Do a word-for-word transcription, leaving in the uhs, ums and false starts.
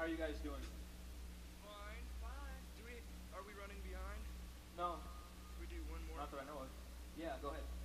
How are you guys doing? Fine, fine. Do we, are we running behind? No, We do one more. not that I know of. Yeah, go ahead.